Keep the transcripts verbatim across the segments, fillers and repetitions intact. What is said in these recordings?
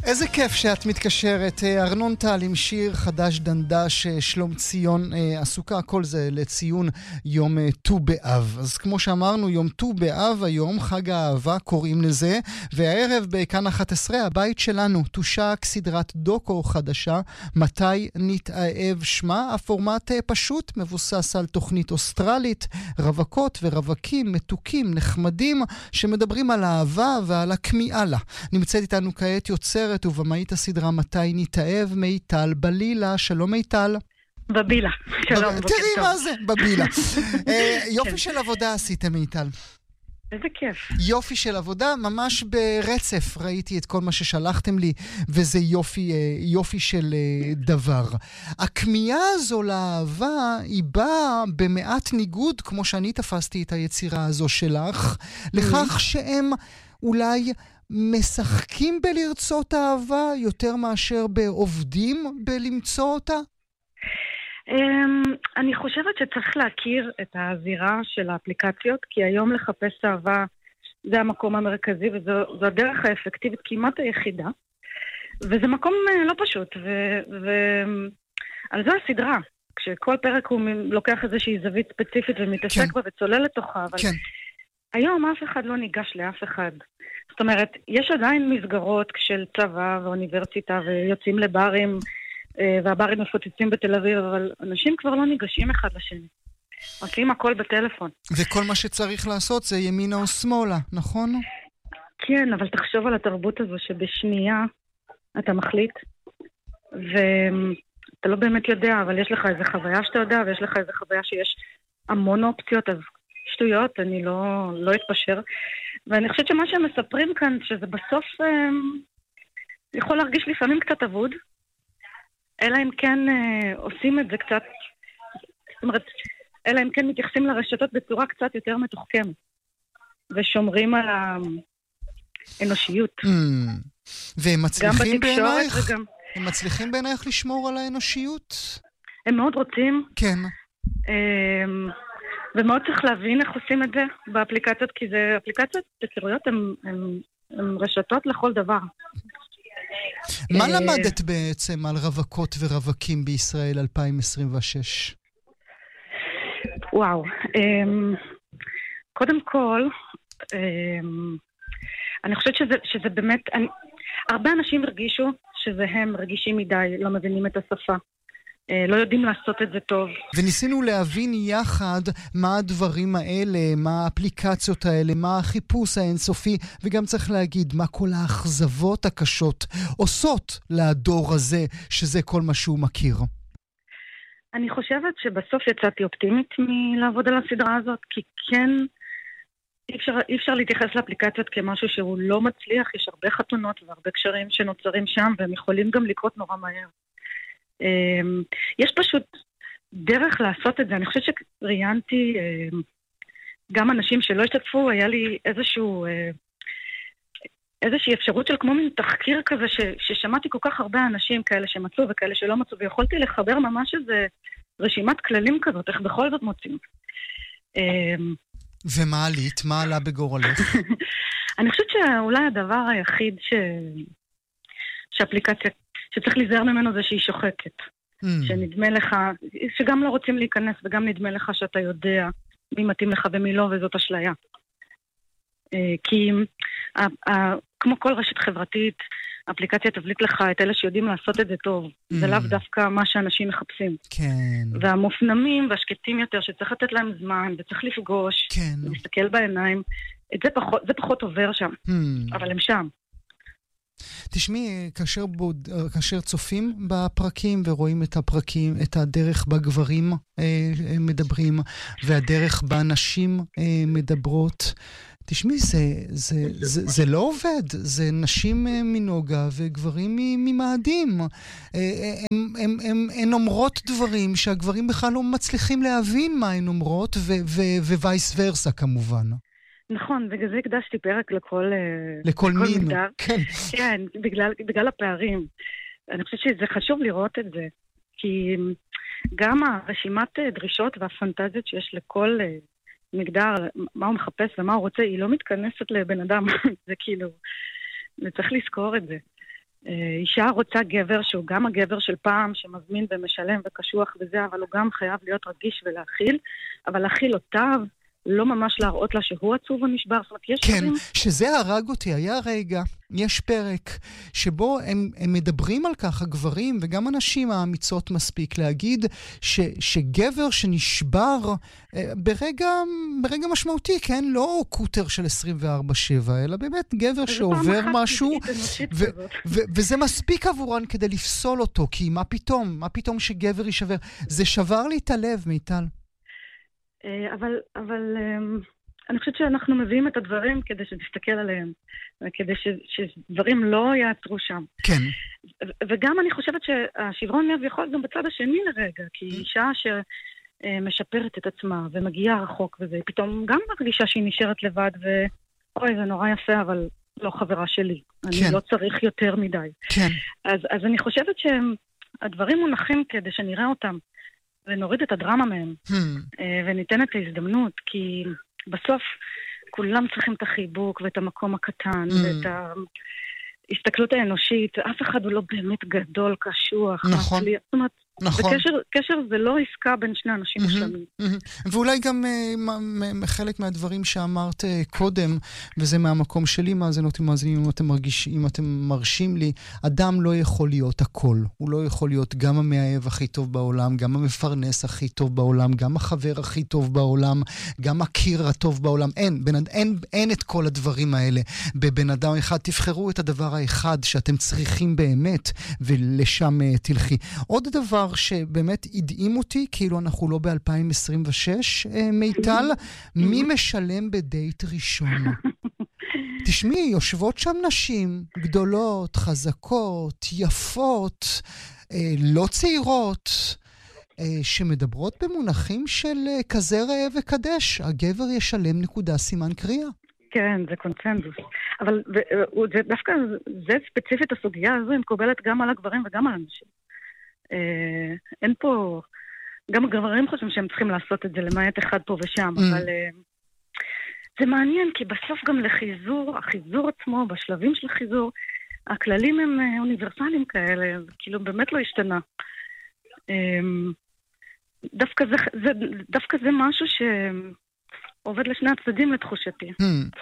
איזה כיף שאת מתקשרת. ארנון טל עם שיר חדש דנדש, שלום ציון עסוקה, כל זה לציון יום ט"ו באב. אז כמו שאמרנו, יום ט"ו באב היום, חג האהבה קוראים לזה, והערב בכאן אחת עשרה הבית שלנו תושק סדרת דוקו חדשה, מתי נתאהב שמה. הפורמט פשוט מבוסס על תוכנית אוסטרלית, רווקות ורווקים מתוקים נחמדים שמדברים על האהבה ועל הכמיהה לה. נמצאת איתנו כעת יוצרת ובמאית הסדרה מתי נתאהב, מיטל בלילה. שלום מיטל. בבילה, שלום. תראי מה זה, בבילה. יופי של עבודה עשיתם מיטל. איזה כיף. יופי של עבודה, ממש ברצף ראיתי את כל מה ששלחתם לי, וזה יופי, יופי של דבר. הכמיהה הזו לאהבה היא באה במעט ניגוד, כמו שאני תפסתי את היצירה הזו שלך, לכך שהם אולי משחקים בלרצות אהבה יותר מאשר בעובדים בלמצוא אותה? אני חושבת שצריך להכיר את הזירה של האפליקציות, כי היום לחפש אהבה זה המקום המרכזי, וזו הדרך האפקטיבית כמעט היחידה, וזה מקום לא פשוט, ועל זה הסדרה, כשכל פרק הוא לוקח איזושהי זווית ספציפית ומתעסק בה וצולל לתוכה, אבל היום אף אחד לא ניגש לאף אחד. זאת אומרת, יש עדיין מסגרות של צבא ואוניברסיטה ויוצאים לברים, והברים מפוצצים בתל אביב, אבל אנשים כבר לא ניגשים אחד לשני. עושים הכל בטלפון. וכל מה שצריך לעשות זה ימינה או שמאלה, נכון? כן, אבל תחשוב על התרבות הזו שבשנייה אתה מחליט, ואתה לא באמת יודע, אבל יש לך איזו חוויה שאתה יודע, ויש לך איזו חוויה שיש המון אופציות, אז שטויות, אני לא, לא אתפשר. ואני חושבת שמה שהם מספרים כאן, שזה בסוף אה, יכול להרגיש לפעמים קצת אבוד, אלא אם כן אה, עושים את זה קצת, זאת אומרת, אלא אם כן מתייחסים לרשתות בצורה קצת יותר מתוחכמת, ושומרים על האנושיות. Mm. והם מצליחים בעינייך? וגם... הם מצליחים בעינייך לשמור על האנושיות? הם מאוד רוצים. כן. אה, ומאוד צריך להבין איך עושים את זה באפליקציות, כי זה אפליקציות יצירתיות, הן רשתות לכל דבר. מה למדת בעצם על רווקות ורווקים בישראל אלפיים עשרים ושש? וואו. קודם כל, אני חושבת שזה, שזה באמת, הרבה אנשים הרגישו שזה הם רגישים מדי, לא מבינים את השפה. לא יודעים לעשות את זה טוב. וניסינו להבין יחד מה הדברים האלה, מה האפליקציות האלה, מה החיפוש האינסופי, וגם צריך להגיד מה כל האכזבות הקשות עושות לדור הזה, שזה כל מה שהוא מכיר. אני חושבת שבסוף יצאתי אופטימית מלעבוד על הסדרה הזאת, כי כן, אי אפשר, אי אפשר להתייחס לאפליקציות כמשהו שהוא לא מצליח, יש הרבה חתונות והרבה קשרים שנוצרים שם, והם יכולים גם לקרות נורא מהר. יש פשוט דרך לעשות את זה. אני חושבת שראיינתי גם אנשים שלא השתתפו, היה לי איזשהו איזושהי אפשרות של כמו מין תחקיר כזה ש, ששמעתי כל כך הרבה אנשים כאלה שמצאו וכאלה שלא מצאו, ויכולתי לחבר ממש איזה רשימת כללים כזאת, איך בכל זאת מוצאים. ומה עלית? מה עלה בגורלך? אני חושבת שאולי הדבר היחיד ש... שאפליקציה שצריך להיזהר ממנו זה שהיא שוחקת. Mm. שנדמה לך, שגם לא רוצים להיכנס, וגם נדמה לך שאתה יודע מי מתאים לך ומי לא, וזאת אשליה. כי כמו כל רשת חברתית, האפליקציה תבליט לך את אלה שיודעים לעשות את זה טוב. Mm. זה לאו דווקא מה שאנשים מחפשים. כן. והמופנמים והשקטים יותר, שצריך לתת להם זמן, וצריך לפגוש, כן. ולהסתכל בעיניים, את זה פחות, זה פחות עובר שם. Mm. אבל הם שם. תשמעי, כאשר, בוד, כאשר צופים בפרקים ורואים את הפרקים, את הדרך בה גברים אה, מדברים והדרך בה נשים אה, מדברות, תשמעי, זה, זה, זה, זה לא עובד. זה נשים אה, מנוגה וגברים ממאדים. אה, הם, הם, הם, הן אומרות דברים שהגברים בכלל לא מצליחים להבין מה הן אומרות, ווייס ורסה כמובן. נכון, בגלל זה הקדשתי פרק לכל... לכל מין. כן. כן, בגלל, בגלל הפערים. אני חושבת שזה חשוב לראות את זה, כי גם הרשימת דרישות והפנטזיות שיש לכל מגדר, מה הוא מחפש ומה הוא רוצה, היא לא מתכנסת לבן אדם. זה כאילו, צריך לזכור את זה. אישה רוצה גבר שהוא גם הגבר של פעם, שמזמין ומשלם וקשוח וזה, אבל הוא גם חייב להיות רגיש ולהכיל, אבל להכיל אותיו, לא ממש להראות לה שהוא עצוב ונשבר. זאת אומרת, יש כן, דברים... שזה הרג אותי. היה רגע, יש פרק, שבו הם, הם מדברים על כך, הגברים וגם אנשים האמיצות מספיק, להגיד ש, שגבר שנשבר אה, ברגע, ברגע משמעותי, כן? לא קוטר של עשרים וארבע שבע, אלא באמת גבר שעובר משהו, ו, ו, וזה מספיק עבורן כדי לפסול אותו, כי מה פתאום? מה פתאום שגבר יישבר? זה שבר לי את הלב, מיטל. אבל, אבל אני חושבת שאנחנו מביאים את הדברים כדי שתסתכל עליהם, כדי ש, שדברים לא יעצרו שם. כן. וגם אני חושבת שהשברון לב יכול גם בצד השני לרגע, כי אישה שמשפרת את עצמה ומגיעה רחוק וזה, פתאום גם מרגישה שהיא נשארת לבד, ואוי, זה נורא יפה, אבל לא חברה שלי. כן. אני לא צריך יותר מדי. כן. אז, אז אני חושבת שהדברים מונחים כדי שנראה אותם. ונוריד את הדרמה מהם, hmm. וניתן את ההזדמנות, כי בסוף כולם צריכים את החיבוק ואת המקום הקטן, hmm. ואת ההסתכלות האנושית, אף אחד הוא לא באמת גדול, קשוח, נכון. מצליח, זאת אומרת, נכון. וקשר, קשר זה לא עסקה בין שני אנשים משלמים. Mm-hmm, mm-hmm. ואולי גם uh, חלק מהדברים שאמרת uh, קודם, וזה מהמקום שלי, מאזינות ומאזינים, אם אתם מרגישים, אם אתם מרשים לי, אדם לא יכול להיות הכל. הוא לא יכול להיות גם המאהב הכי טוב בעולם, גם המפרנס הכי טוב בעולם, גם החבר הכי טוב בעולם, גם הקיר הטוב בעולם. אין, בין, אין, אין את כל הדברים האלה. בבן אדם אחד תבחרו את הדבר האחד שאתם צריכים באמת, ולשם uh, תלכי. עוד דבר שבאמת הדהים אותי, כאילו אנחנו לא ב-אלפיים עשרים ושש, מיטל, מי משלם בדייט ראשון? תשמעי, יושבות שם נשים גדולות, חזקות, יפות, לא צעירות, שמדברות במונחים של כזה ראה וקדש. הגבר ישלם נקודה סימן קריאה. כן, זה קונצנזוס. אבל זה דווקא, זה ספציפית הסוגיה הזו, היא מקובלת גם על הגברים וגם על הנשים. Uh, אין פה, גם הגברים חושבים שהם צריכים לעשות את זה למעט אחד פה ושם, mm. אבל uh, זה מעניין, כי בסוף גם לחיזור, החיזור עצמו, בשלבים של החיזור, הכללים הם uh, אוניברסליים כאלה, כאילו באמת לא השתנה. Uh, דווקא, זה, זה, דווקא זה משהו שעובד לשני הצדדים לתחושתי. Mm.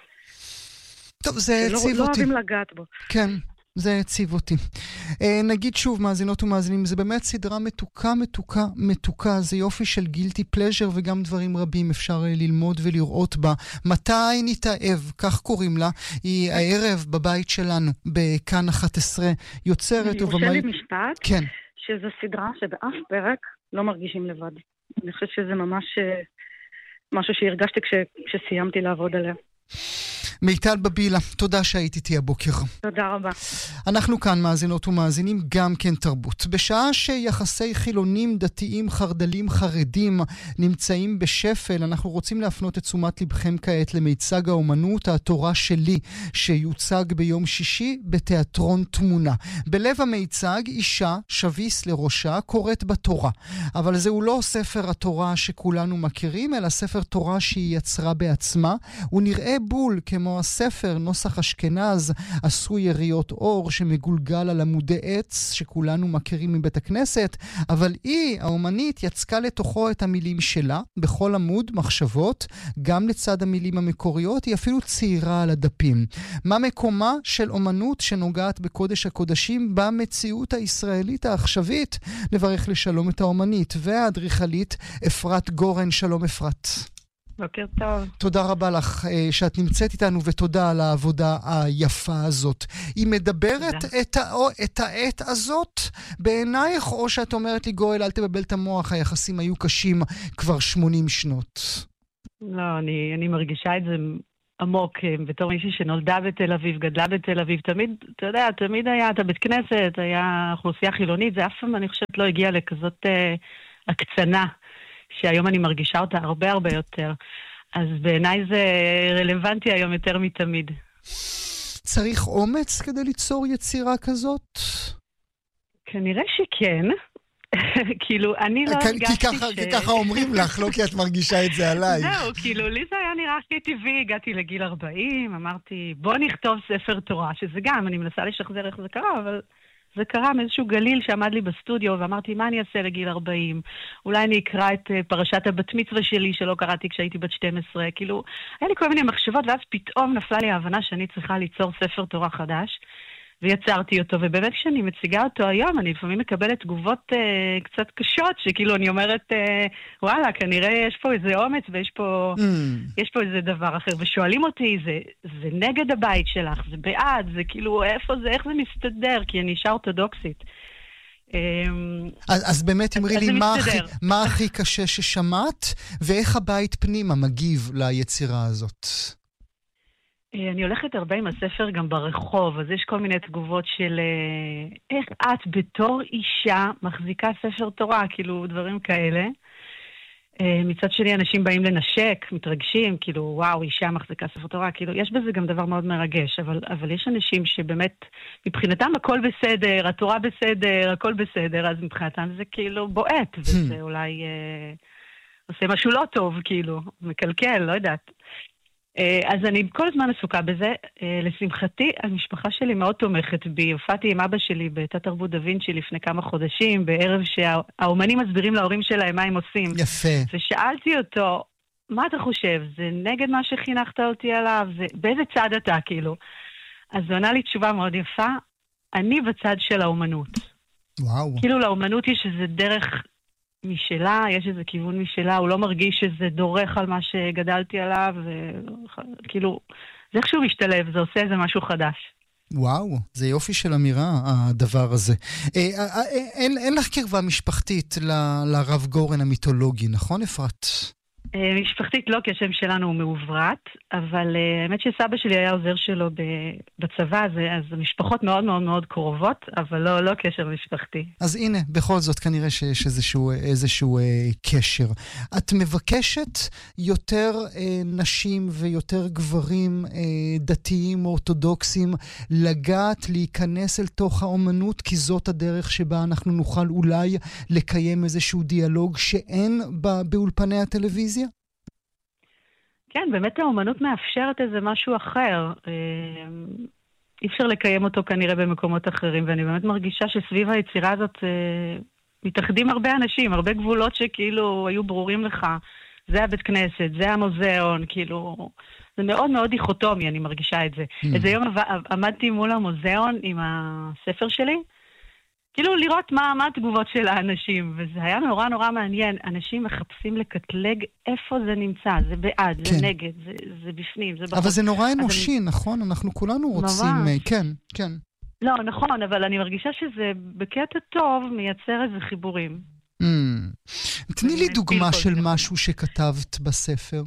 טוב, זה שלא, הציב לא אותי. אוהבים לגעת בו. כן. זה הציב אותי. אה, נגיד שוב, מאזינות ומאזינים, זה באמת סדרה מתוקה, מתוקה, מתוקה. זה יופי של גילטי פלז'ר, וגם דברים רבים אפשר ללמוד ולראות בה. מתי נתאהב, כך קוראים לה. היא הערב בבית שלנו, בכאן אחת עשרה, יוצרת ובמאי... יורשה לי משפט, כן. שזו סדרה שבאף פרק לא מרגישים לבד. אני חושבת שזה ממש משהו שהרגשתי כש, כשסיימתי לעבוד עליה. מיטל בבילה, תודה שהיית איתי הבוקר. תודה רבה. אנחנו כאן מאזינות ומאזינים גם כן תרבות. בשעה שיחסי חילונים, דתיים, חרדלים, חרדים נמצאים בשפל, אנחנו רוצים להפנות את תשומת לבכם כעת למיצג האומנות, התורה שלי, שיוצג ביום שישי בתיאטרון תמונה. בלב המיצג, אישה, שביס לראשה, קוראת בתורה. אבל זהו לא ספר התורה שכולנו מכירים, אלא ספר תורה שהיא יצרה בעצמה. הוא נראה בול כמו הספר נוסח אשכנז עשוי יריות אור שמגולגל על עמודי עץ שכולנו מכירים מבית הכנסת, אבל היא, האומנית, יצקה לתוכו את המילים שלה, בכל עמוד מחשבות, גם לצד המילים המקוריות, היא אפילו צעירה על הדפים. מה מקומה של אומנות שנוגעת בקודש הקודשים במציאות הישראלית העכשווית? לברך לשלום את האומנית והאדריכלית אפרת גורן. שלום אפרת. בוקר טוב. תודה רבה לך שאת נמצאת איתנו, ותודה על העבודה היפה הזאת. היא מדברת את, הא, את העת הזאת בעינייך, או שאת אומרת לי, גואל, אל תבלבל את המוח, היחסים היו קשים כבר שמונים שנות? לא, אני, אני מרגישה את זה עמוק, בתור מישהי שנולדה בתל אביב, גדלה בתל אביב, תמיד, אתה יודע, תמיד היה את הבית כנסת, היה אוכלוסייה חילונית, זה אף פעם, אני חושבת, לא הגיע לכזאת אה, הקצנה. שהיום אני מרגישה אותה הרבה הרבה יותר. אז בעיניי זה רלוונטי היום יותר מתמיד. צריך אומץ כדי ליצור יצירה כזאת? כנראה שכן, כאילו, אני לא הרגשתי ש... כי ככה אומרים לך, לא כי את מרגישה את זה עליי. זהו, כאילו, לי זה היה נראה הכי טבעי, הגעתי לגיל ארבעים, אמרתי, בוא נכתוב ספר תורה, שזה גם, אני מנסה לשחזר איך זה קרה, אבל זה קרה מאיזשהו גליל שעמד לי בסטודיו, ואמרתי, מה אני אעשה לגיל ארבעים? אולי אני אקרא את פרשת הבת מצווה שלי, שלא קראתי כשהייתי בת שתים עשרה, כאילו, היה לי כל מיני מחשבות, ואז פתאום נפלה לי ההבנה שאני צריכה ליצור ספר תורה חדש, ויצרתי אותו, ובאמת כשאני מציגה אותו היום, אני לפעמים מקבלת תגובות אה, קצת קשות, שכאילו אני אומרת, אה, וואלה, כנראה יש פה איזה אומץ, ויש פה, mm. יש פה איזה דבר אחר, ושואלים אותי, זה, זה נגד הבית שלך, זה בעד, זה כאילו, איפה זה, איך זה מסתדר, כי אני אישה אורתודוקסית. אז, אז באמת אמרי לי, מה הכי, מה הכי קשה ששמעת, ואיך הבית פנימה מגיב ליצירה הזאת? אני הולכת הרבה עם הספר גם ברחוב, אז יש כל מיני תגובות של איך את בתור אישה מחזיקה ספר תורה, כאילו דברים כאלה. מצד שני אנשים באים לנשק, מתרגשים, כאילו וואו, אישה מחזיקה ספר תורה, כאילו יש בזה גם דבר מאוד מרגש, אבל, אבל יש אנשים שבאמת מבחינתם הכל בסדר, התורה בסדר, הכל בסדר, אז מבחינתם זה כאילו בועט, וזה אולי אה, עושה משהו לא טוב, כאילו, מקלקל, לא יודעת. אז אני כל הזמן עסוקה בזה. לשמחתי, המשפחה שלי מאוד תומכת בי. הופעתי עם אבא שלי בתת תרבות דה וינצ'י לפני כמה חודשים, בערב שהאומנים מסבירים להורים שלהם מה הם עושים. יפה. ושאלתי אותו, מה אתה חושב? זה נגד מה שחינכת אותי עליו? זה... באיזה צד אתה, כאילו? אז הוא ענה לי תשובה מאוד יפה, אני בצד של האומנות. וואו. כאילו לאומנות יש איזה דרך משלה, יש איזה כיוון משלה, הוא לא מרגיש שזה דורך על מה שגדלתי עליו, וכאילו, זה איכשהו משתלב, זה עושה איזה משהו חדש. וואו, זה יופי של אמירה, הדבר הזה. אין, אין לך קרבה משפחתית ל, לרב גורן המיתולוגי, נכון אפרת? משפחתית לא, כי השם שלנו הוא מעוברת, אבל האמת שסבא שלי היה עוזר שלו בצבא, אז המשפחות מאוד מאוד מאוד קרובות, אבל לא, לא קשר משפחתי. אז הנה, בכל זאת כנראה שיש איזשהו, איזשהו אה, קשר. את מבקשת יותר אה, נשים ויותר גברים אה, דתיים אורתודוקסים לגעת, להיכנס אל תוך האומנות, כי זאת הדרך שבה אנחנו נוכל אולי לקיים איזשהו דיאלוג שאין בא, באולפני הטלוויזיה? כן, באמת האומנות מאפשרת איזה משהו אחר. אי אפשר לקיים אותו כנראה במקומות אחרים, ואני באמת מרגישה שסביב היצירה הזאת מתאחדים הרבה אנשים, הרבה גבולות שכאילו היו ברורים לך. זה הבית כנסת, זה המוזיאון, כאילו... זה מאוד מאוד דיכוטומי, אני מרגישה את זה. Mm. איזה יום עמדתי מול המוזיאון עם הספר שלי, כאילו לראות מה, מה התגובות של האנשים, וזה היה נורא נורא מעניין. אנשים מחפשים לקטלג איפה זה נמצא, זה בעד, כן. זה נגד, זה, זה בפנים, זה בחוץ. אבל זה נורא אנושי, אני... נכון? אנחנו כולנו רוצים... ממש. כן, כן. לא, נכון, אבל אני מרגישה שזה בקטע טוב מייצר איזה חיבורים. Mm. תני לי דוגמה של משהו שכתבת בספר.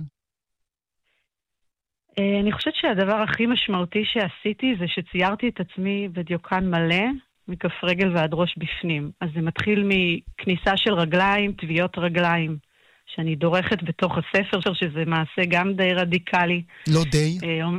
אני חושבת שהדבר הכי משמעותי שעשיתי זה שציירתי את עצמי בדיוקן מלא, מכף רגל ועד ראש בפנים. אז זה מתחיל מכניסה של רגליים, טביעות רגליים, שאני דורכת בתוך הספר, שזה מעשה גם די רדיקלי. לא די.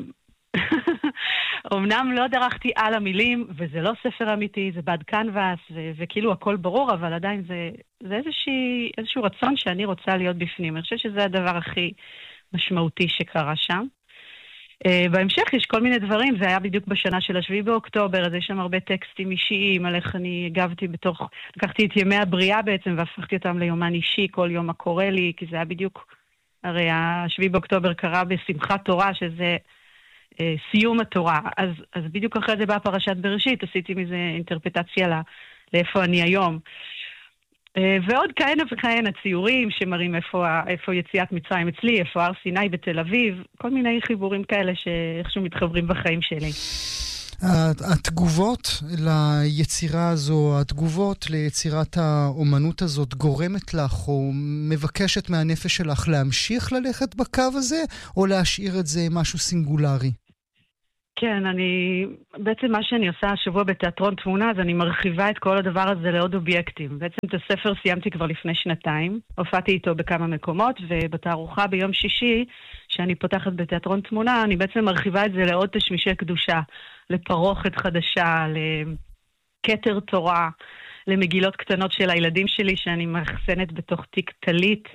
אמנם לא דרכתי על המילים, וזה לא ספר אמיתי, זה בד קנבס, ו- וכאילו הכל ברור, אבל עדיין זה, זה איזושהי, איזשהו רצון שאני רוצה להיות בפנים. אני חושבת שזה הדבר הכי משמעותי שקרה שם. Uh, בהמשך יש כל מיני דברים, זה היה בדיוק בשנה של השביעי באוקטובר, אז יש שם הרבה טקסטים אישיים, על איך אני הגבתי בתוך, לקחתי את ימי הבריאה בעצם, והפכתי אותם ליומן אישי, כל יום מה קורה לי, כי זה היה בדיוק, הרי השביעי באוקטובר קרה בשמחת תורה, שזה uh, סיום התורה, אז, אז בדיוק אחרי זה באה פרשת בראשית, עשיתי מזה אינטרפטציה לה, לאיפה אני היום. ועוד כהנה וכהנה ציורים שמראים איפה, איפה יציאת מצרים אצלי, איפה הר סיני בתל אביב, כל מיני חיבורים כאלה שאיכשהו מתחברים בחיים שלי. התגובות ליצירה הזו, התגובות ליצירת האומנות הזאת גורמת לך או מבקשת מהנפש שלך להמשיך ללכת בקו הזה או להשאיר את זה משהו סינגולרי? כן, אני, בעצם מה שאני עושה השבוע בתיאטרון תמונה, אז אני מרחיבה את כל הדבר הזה לעוד אובייקטים. בעצם את הספר סיימתי כבר לפני שנתיים, הופעתי איתו בכמה מקומות, ובתערוכה ביום שישי, שאני פותחת בתיאטרון תמונה, אני בעצם מרחיבה את זה לעוד תשמישי קדושה, לפרוכת חדשה, לכתר תורה, למגילות קטנות של הילדים שלי שאני מאחסנת בתוך תיק טלית.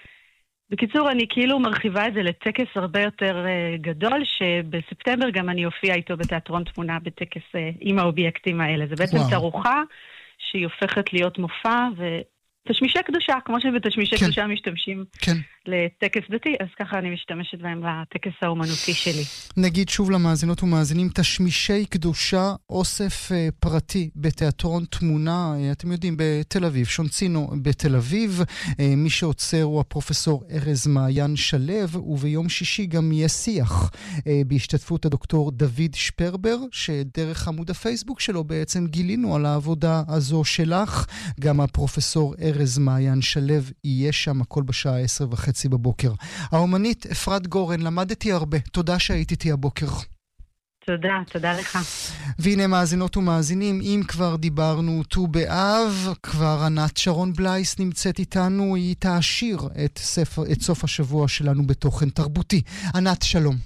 בקיצור, אני כאילו מרחיבה את זה לטקס הרבה יותר uh, גדול, שבספטמבר גם אני אופיע איתו בתיאטרון תמונה בטקס uh, עם האובייקטים האלה. זה בעצם תערוכה שהיא הופכת להיות מופע, ותשמישי קדושה, כמו שבתשמישי כן. קדושה משתמשים כן. לטקס דתי, אז ככה אני משתמשת בהם לטקס האומנותי שלי. נגיד שוב למאזינות ומאזינים, תשמישי קדושה, אוסף uh, פרטי בתיאטרון תמונה, uh, אתם יודעים, בתל אביב, שונצינו בתל אביב, uh, מי שעוצר הוא הפרופסור ארז מעיין שלו, וביום שישי גם יהיה שיח uh, בהשתתפות הדוקטור דוד שפרבר, שדרך עמוד הפייסבוק שלו בעצם גילינו על העבודה הזו שלך, גם הפרופסור ארז מעיין שלו יהיה שם, הכל בשעה עשר וחצי בבוקר. האומנית אפרת גורן, למדתי הרבה. תודה שהיית איתי הבוקר. תודה, תודה לך. והנה מאזינות ומאזינים, אם כבר דיברנו ט"ו באב, כבר ענת שרון בלייס נמצאת איתנו, היא תעשיר את, ספר, את סוף השבוע שלנו בתוכן תרבותי. ענת, שלום.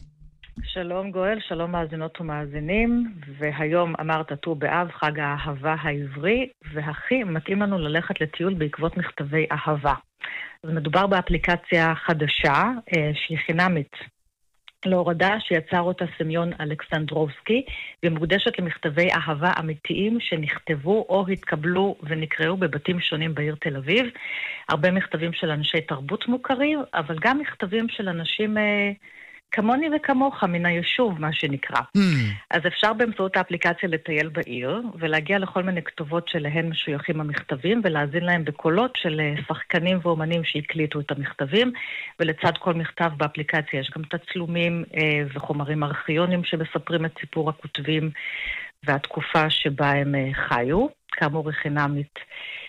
שלום גואל, שלום מאזינות ומאזינים, והיום אמרת ט"ו באב, חג האהבה העברי, והכי מתאים לנו ללכת לטיול בעקבות מכתבי אהבה. אז מדובר באפליקציה חדשה שהיא חינמית להורדה שיצר אותה סמיון אלכסנדרובסקי, ומוקדשת למכתבי אהבה אמיתיים שנכתבו או התקבלו ונקראו בבתים שונים בעיר תל אביב. הרבה מכתבים של אנשי תרבות מוכרים, אבל גם מכתבים של אנשים כמוני וכמוך מן היישוב, מה שנקרא. Mm. אז אפשר באמצעות האפליקציה לטייל בעיר, ולהגיע לכל מיני כתובות שלהן משויכים המכתבים, ולהזין להם בקולות של שחקנים ואומנים שהקליטו את המכתבים, ולצד כל מכתב באפליקציה יש גם תצלומים אה, וחומרים ארכיונים שמספרים את סיפור הכותבים, והתקופה שבה הם אה, חיו, כאמור חינמית.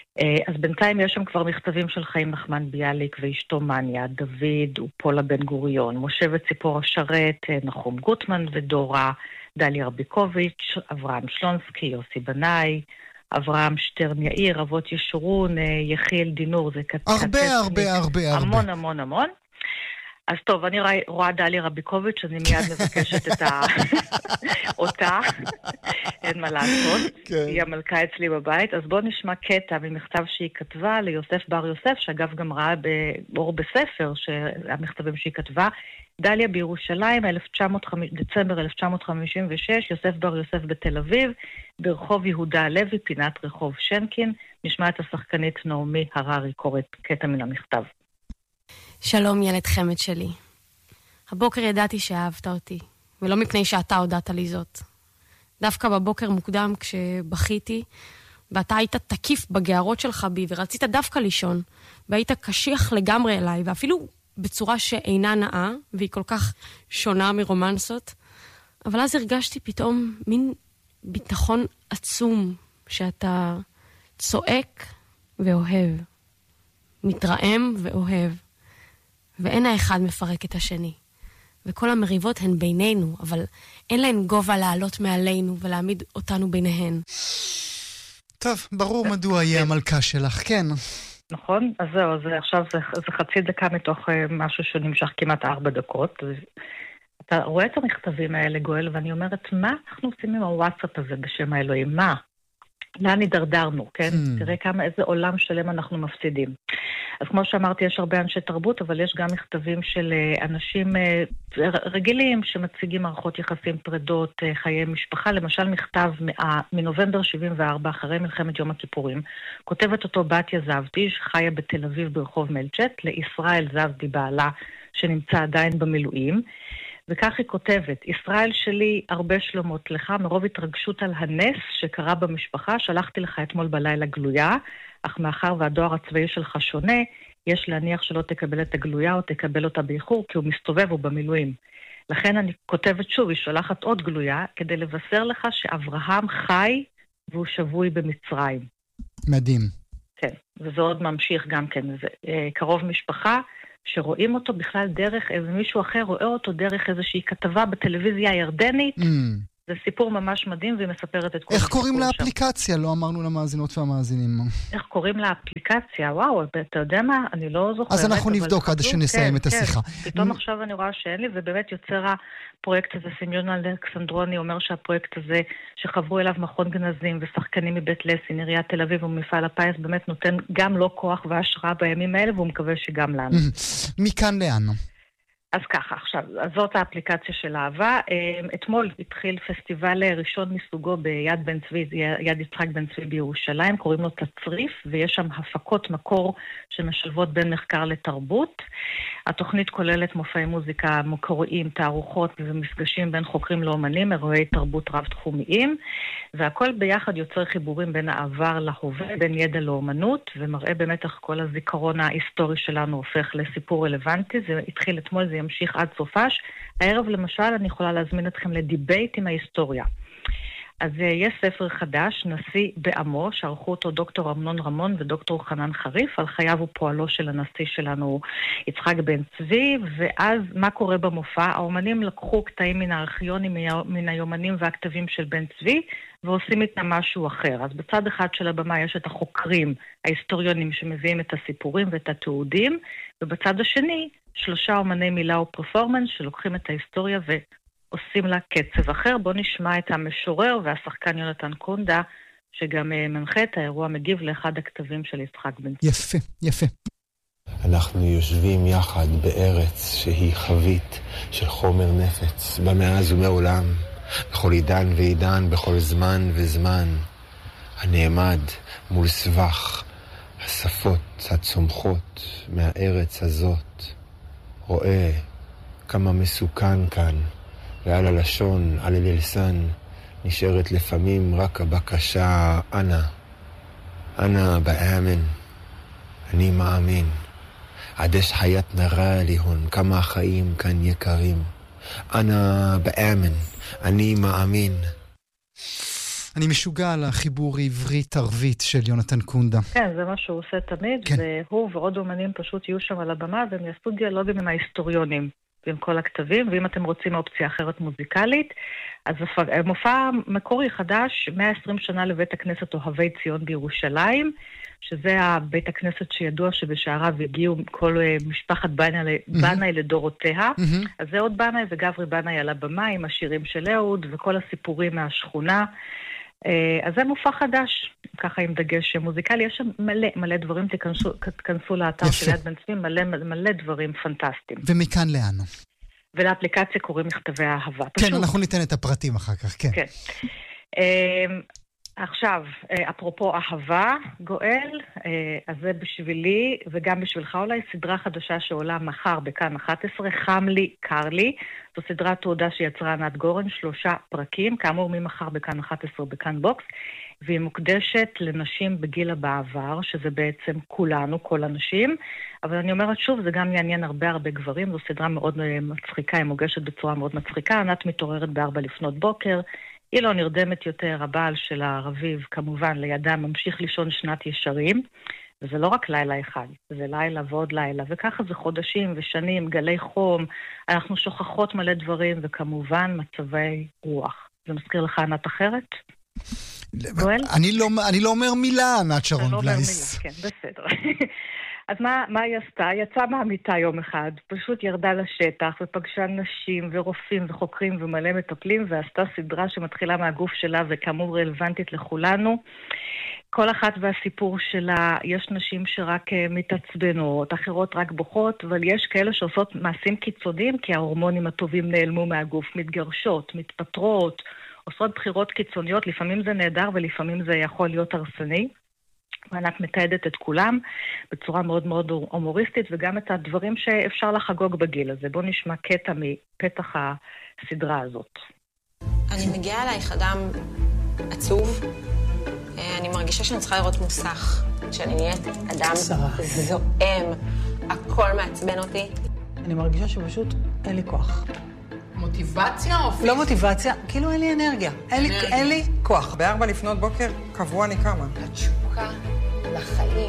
אז בינתיים יש שם כבר מכתבים של חיים נחמן ביאליק ואשתו מניה, דוד ופולה בן גוריון, משה וציפור השרת, נחום גוטמן ודורה, דליה רביקוביץ', אברהם שלונסקי, יוסי בנאי, אברהם שטרן יאיר, אבות ישורון, יחיאל דינור, זה כתב... הרבה, הרבה, הרבה, הרבה. המון, המון, המון. אז טוב, אני רואה, רואה דליה רביקוביץ', אני מיד מבקשת את ה... אותה, אין מה לעשות, כן. היא המלכה אצלי בבית, אז בואו נשמע קטע ממכתב שהיא כתבה ליוסף בר יוסף, שאגב גם ראה באור בספר, שהמכתבים שהיא כתבה, דליה בירושלים, דצמבר אלף תשע מאות חמישים ושש, יוסף בר יוסף בתל אביב, ברחוב יהודה הלוי, פינת רחוב שנקין, נשמע את השחקנית נעמי הררי קוראת קטע מן המכתב. שלום ילד חמד שלי. הבוקר ידעתי שאהבת אותי, ולא מפני שאתה הודעת לי זאת. דווקא בבוקר מוקדם כשבכיתי, ואתה היית תקיף בגערות שלך בי, ורצית דווקא לישון, והיית קשיח לגמרי אליי, ואפילו בצורה שאינה נאה, והיא כל כך שונה מרומנסות. אבל אז הרגשתי פתאום מין ביטחון עצום, שאתה צועק ואוהב, מתרעם ואוהב. ואין האחד מפרק את השני. וכל המריבות הן בינינו, אבל אין להן גובה לעלות מעלינו ולהעמיד אותנו ביניהן. טוב, ברור מדוע יהיה המלכה שלך, כן. נכון, אז זהו, אז עכשיו זה, זה חצי דקה מתוך משהו שנמשך כמעט ארבע דקות. אתה רואה את המכתבים האלה, גואל, ואני אומרת, מה אנחנו עושים עם הוואטסאפ הזה בשם האלוהים? מה? לאן נדרדרנו, כן? Hmm. תראה כמה, איזה עולם שלם אנחנו מפסידים. אז כמו שאמרתי, יש הרבה אנשי תרבות, אבל יש גם מכתבים של אנשים רגילים שמציגים מערכות יחסים, פרדות, חיי משפחה. למשל מכתב מנובמבר שבעים וארבע, אחרי מלחמת יום הכיפורים, כותבת אותו בתיה זבדי, שחיה בתל אביב ברחוב מלצ'ט, לישראל זבדי בעלה, שנמצא עדיין במילואים. וכך היא כותבת, ישראל שלי, הרבה שלומות לך, מרוב התרגשות על הנס שקרה במשפחה, שלחתי לך אתמול בלילה גלויה, אך מאחר והדואר הצבאי שלך שונה, יש להניח שלא תקבל את הגלויה או תקבל אותה באיחור, כי הוא מסתובב ובמילואים. לכן אני כותבת שוב, היא שולחת עוד גלויה, כדי לבשר לך שאברהם חי והוא שבוי במצרים. מדהים. כן, וזה עוד ממשיך גם כן, זה קרוב משפחה, שרואים אותו בכלל דרך, איזה מישהו אחר רואה אותו דרך איזושהי כתבה בטלוויזיה הירדנית, mm. זה סיפור ממש מדהים, והיא מספרת את כל איך קוראים לאפליקציה? לא אמרנו למאזינות והמאזינים. איך קוראים לאפליקציה? וואו, אתה יודע מה? אני לא זוכרת. אז אנחנו נבדוק עד שנסיים את השיחה. פתאום עכשיו אני רואה שאין לי, ובאמת יוצר הפרויקט הזה, סמיון אלכסנדרוני אומר שהפרויקט הזה, שחברו אליו מכון גנזים ושחקנים מבית לסין, עיריית תל אביב ומפעל הפיס, באמת נותן גם לו כוח והשראה בימים האלה, והוא מקווה שגם לנו. מכאן לאן? אז ככה, עכשיו, זאת האפליקציה של אהבה. אתמול התחיל פסטיבל ראשון מסוגו ביד בן צבי, יד יצחק בן צבי בירושלים, קוראים לו תצריף, ויש שם הפקות מקור שמשלבות בין מחקר לתרבות. התוכנית כוללת מופעי מוזיקה מקוריים, תערוכות ומפגשים בין חוקרים לאומנים, אירועי תרבות רב-תחומיים, והכל ביחד יוצר חיבורים בין העבר להווה, בין ידע לאומנות, ומראה באמת איך כל הזיכרון ההיסטורי שלנו הופך לסיפור רלוונטי. זה התחיל אתמול, זה ימשיך עד סופש. הערב למשל אני יכולה להזמין אתכם לדיבייט עם ההיסטוריה. אז יש ספר חדש, נשיא בעמו, שערכו אותו דוקטור אמנון רמון ודוקטור חנן חריף, על חייו ופועלו של הנשיא שלנו יצחק בן צבי, ואז מה קורה במופע? האומנים לקחו קטעים מן הארכיונים, מן היומנים והכתבים של בן צבי, ועושים איתם משהו אחר. אז בצד אחד של הבמה יש את החוקרים, ההיסטוריונים שמביאים את הסיפורים ואת התיעודים, ובצד השני שלושה אומני מילה ופרפורמנס שלוקחים את ההיסטוריה ו... עושים לה קצב אחר. בוא נשמע את המשורר והשחקן יונתן קונדה, שגם מנחה את האירוע, מגיב לאחד הכתבים של יצחק בן צבי. יפה, יפה. אנחנו יושבים יחד בארץ שהיא חבית של חומר נפץ, במאז ומעולם, בכל עידן ועידן, בכל זמן וזמן, הנעמד מול סבך השפות הצומחות מהארץ הזאת, רואה כמה מסוכן כאן, ועל הלשון, על הלסן, נשארת לפעמים רק הבקשה, אנא, אנא באמן, אני מאמין. עדש חיית נראה ליהון, כמה החיים כאן יקרים. אנא באמן, אני מאמין. אני משוגע על החיבור עברית-ערבית של יונתן קונדה. כן, זה מה שהוא עושה תמיד, כן. והוא ועוד אומנים פשוט יהיו שם על הבמה, והם יעשו דיאלוגים עם ההיסטוריונים. ועם כל הכתבים, ואם אתם רוצים אופציה אחרת מוזיקלית, אז מופע מקורי חדש, מאה ועשרים שנה לבית הכנסת אוהבי ציון בירושלים, שזה הבית הכנסת שידוע שבשעריו הגיעו כל משפחת בנאי mm-hmm. לדורותיה, mm-hmm. אז זה עוד בנאי וגברי בנאי על הבמה עם השירים של אהוד וכל הסיפורים מהשכונה. אז זה מופע חדש, ככה עם דגש מוזיקלי, יש שם מלא מלא דברים, תכנסו, תכנסו לאתר יפה. של יד בן צבי, מלא מלא דברים פנטסטיים. ומכאן לאן? ולאפליקציה קוראים מכתבי האהבה. כן, פשוט. אנחנו ניתן את הפרטים אחר כך, כן. כן. עכשיו, אפרופו אהבה, גואל, אז זה בשבילי, וגם בשבילך אולי, סדרה חדשה שעולה מחר בכאן אחת עשרה, חם לי, קר לי. זו סדרת תעודה שיצרה ענת גורן, שלושה פרקים, כאמור ממחר בכאן אחת עשרה בכאן בוקס, והיא מוקדשת לנשים בגיל הבעבר, שזה בעצם כולנו, כל הנשים, אבל אני אומרת שוב, זה גם יעניין הרבה הרבה גברים, זו סדרה מאוד מצחיקה, היא מוגשת בצורה מאוד מצחיקה, ענת מתעוררת בארבע לפנות בוקר, היא לא נרדמת יותר, הבעל של הרביב, כמובן, לידה ממשיך לישון שנת ישרים, וזה לא רק לילה אחד, זה לילה ועוד לילה, וככה זה חודשים ושנים, גלי חום, אנחנו שוכחות מלא דברים, וכמובן מצבי רוח. זה מזכיר לך ענת אחרת? גואל? אני לא, אני לא אומר מילה, ענת שרון בלייס. כן, בסדר. אז מה, מה היא עשתה? היא יצאה מהמיטה יום אחד, פשוט ירדה לשטח ופגשה נשים ורופאים וחוקרים ומלא מטפלים, ועשתה סדרה שמתחילה מהגוף שלה וכאמור רלוונטית לכולנו. כל אחת והסיפור שלה, יש נשים שרק מתעצבנות, אחרות רק בוכות, אבל יש כאלה שעושות מעשים קיצוניים, כי ההורמונים הטובים נעלמו מהגוף, מתגרשות, מתפטרות, עושות בחירות קיצוניות, לפעמים זה נהדר ולפעמים זה יכול להיות הרסני. וענת מתעדת את כולם בצורה מאוד מאוד הומוריסטית, וגם את הדברים שאפשר לחגוג בגיל הזה. בואו נשמע קטע מפתח הסדרה הזאת. אני מגיעה אלייך אדם עצוב. אני מרגישה שאני צריכה לראות מוסך. שאני נהיית אדם זועם. הכל מעצבן אותי. אני מרגישה שפשוט אין לי כוח. מוטיבציה או פיזית? לא מוטיבציה, כאילו אין לי אנרגיה. אין לי, אין לי כוח. בארבע לפנות בוקר, קבוע אני קמה. התשוקה לחיים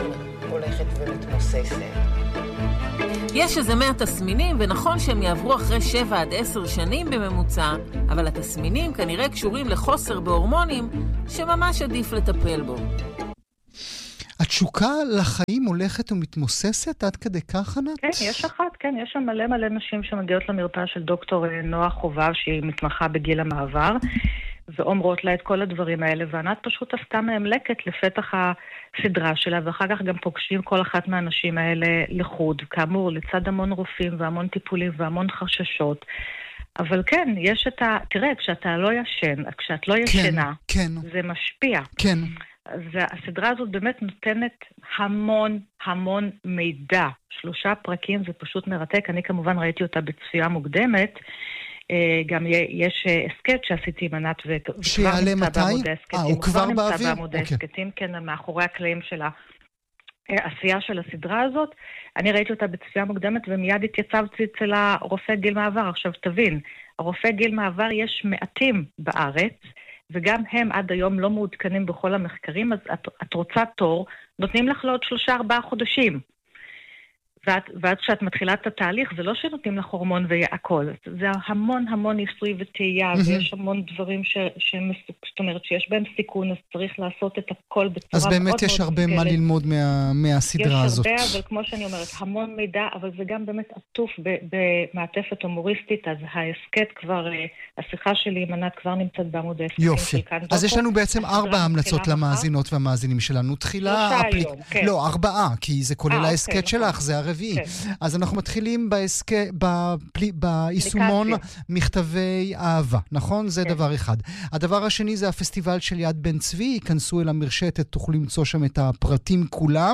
הולכת ומתמוססת. יש איזה מאה תסמינים, ונכון שהם יעברו אחרי שבע עד עשר שנים בממוצע, אבל התסמינים כנראה קשורים לחוסר בהורמונים שממש עדיף לטפל בו. התשוקה לחיים הולכת ומתמוססת עד כדי כך, ענת? כן, יש אחת, כן, יש שם מלא מלא נשים שמגיעות למרפאה של דוקטור נועה חובב, שהיא מתמחה בגיל המעבר, ואומרות לה את כל הדברים האלה, וענת פשוט עשתה מהם לקט לפתח הסדרה שלה, ואחר כך גם פוגשים כל אחת מהאנשים האלה לחוד, כאמור, לצד המון רופאים והמון טיפולים והמון חששות. אבל כן, יש את ה... תראה, כשאתה לא ישן, כשאת לא ישנה, כן, כן. זה משפיע. כן. אז הסדרה הזאת באמת נותנת המון המון מידע. שלושה פרקים, זה פשוט מרתק. אני כמובן ראיתי אותה בצפייה מוקדמת. גם יש הסקט שעשיתי עם ענת וכבר שיעלה מתי? אה, הוא כבר באוויר? כבר נמצא בעמוד הסקטים, כן, מאחורי הקלעים של העשייה של הסדרה הזאת. אני ראיתי אותה בצפייה מוקדמת ומיד התייצבתי אצל הרופא גיל מעבר. עכשיו תבין, הרופא גיל מעבר יש מעטים בארץ, וגם הם עד היום לא מעודכנים בכל המחקרים, אז את, את רוצה תור, נותנים לך לעוד שלושה ארבעה חודשים. ואת, ואת כשאת מתחילה את התהליך, זה לא שנותנים לך הורמון והכל. זה המון המון ניסוי וטעייה, mm-hmm. ויש המון דברים ש, שמסוק, זאת אומרת שיש בהם סיכון, אז צריך לעשות את הכל בצורה מאוד מאוד... אז באמת יש הרבה מה ללמוד מה, מהסדרה הזאת. יש הרבה, אבל כמו שאני אומרת, המון מידע, אבל זה גם באמת עטוף במעטפת הומוריסטית, אז ההסקט כבר, השיחה שלי עם ענת כבר נמצאת בעמוד ההסקטים. יופי. אז יש לנו בעצם ארבע המלצות למאזינות והמאזינות שלנו. תחילה... לא, ארבעה, כי זה כולל ההסקט שלך, זה הרביעי. אז אנחנו מתחילים ביישומון מכתבי אהבה, נכון? זה דבר אחד. הדבר השני זה הפסטיבל של יד בן צבי, ייכנסו אל המרשתת, תוכלו למצוא שם את הפרטים כולם,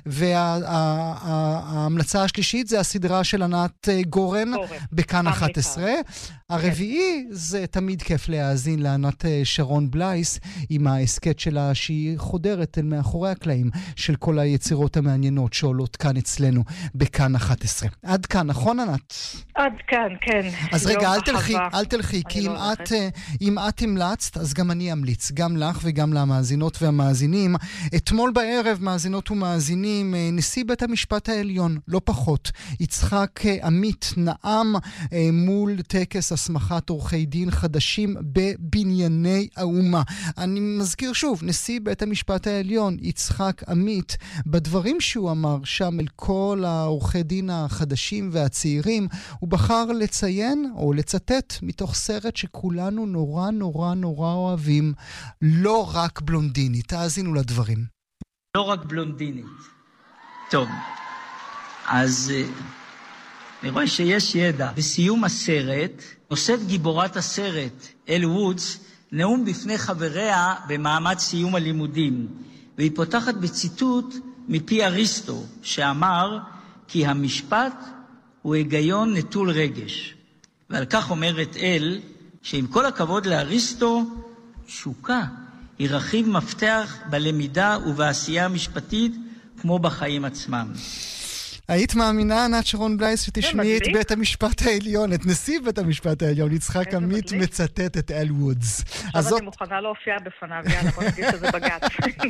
וההמלצה השלישית זה הסדרה של ענת גורן בכאן אחת עשרה. הרביעי זה תמיד כיף להאזין לענת שרון בלייס עם ההסקט שלה שהיא חודרת אל מאחורי הקלעים של כל היצירות המעניינות שעולות כאן אצלנו בכאן אחת עשרה. עד כאן, נכון ענת? עד כאן, כן. אז רגע, אל תלכי, אל תלכי, כי אם את, אם את המלצת, אז גם אני אמליץ, גם לך וגם למאזינות והמאזינים. אתמול בערב, מאזינות ומאזינים, נשיא בית המשפט העליון, לא פחות, יצחק עמית נאם מול טקס הסמכת עורכי דין חדשים בבנייני האומה. אני מזכיר שוב, נשיא בית המשפט העליון, יצחק עמית, בדברים שהוא אמר שם אל כל העורכי דין החדשים והצעירים, הוא בחר לציין או לצטט מתוך סרט שכולנו נורא נורא נורא אוהבים, לא רק בלונדינית. תאזינו לדברים. לא רק בלונדינית. טוב, אז אני רואה שיש ידע. בסיום הסרט, נושאת גיבורת הסרט, אל וודס, נאום בפני חבריה במעמד סיום הלימודים, והיא פותחת בציטוט מפי אריסטו, שאמר כי המשפט הוא היגיון נטול רגש. ועל כך אומרת אל, שעם כל הכבוד לאריסטו, תשוקה היא רכיב מפתח בלמידה ובעשייה המשפטית כמו בחיים עצמם. היית מאמינה, ענת שרון בלייס, שתשמעי את בית המשפט העליון, את נשיא בית המשפט העליון, יצחק עמית מצטט את אל וודס. עכשיו אני מוכנה להופיע בפניו, יאללה, בוא נגיד שזה בגץ.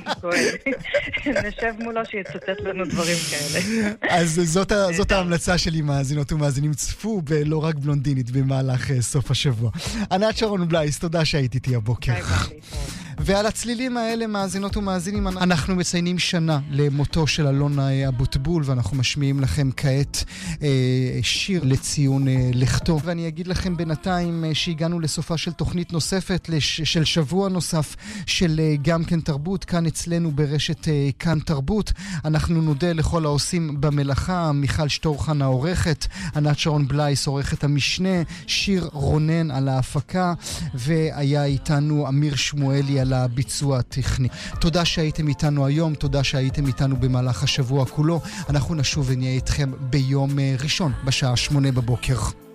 נשב מולו שיצטט לנו דברים כאלה. אז זאת ההמלצה שלי, מאזינות ומאזינים, צפו בלא רק בלונדינית במהלך סוף השבוע. ענת שרון בלייס, תודה שהיית איתי הבוקר. ועל הצלילים האלה, מאזינות ומאזינים, אנחנו מציינים שנה למותו של אלון אבוטבול, ואנחנו משמיעים לכם כעת אה, שיר לציון אה, לכתו. ואני אגיד לכם בינתיים אה, שהגענו לסופה של תוכנית נוספת, לש, של שבוע נוסף של אה, גם כן תרבות, כאן אצלנו ברשת אה, כאן תרבות. אנחנו נודה לכל העושים במלאכה, מיכל שטורחן העורכת, ענת שרון בלייס עורכת המשנה, שיר רונן על ההפקה, והיה איתנו אמיר שמואלי על הביצוע הטכני. תודה שהייתם איתנו היום, תודה שהייתם איתנו במהלך השבוע כולו. אנחנו נשוב ונהיה איתכם ביום ראשון בשעה שמונה בבוקר.